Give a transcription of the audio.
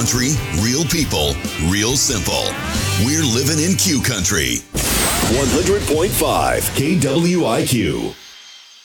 country, real people, real simple. We're living in Q Country. 100.5 KWIQ.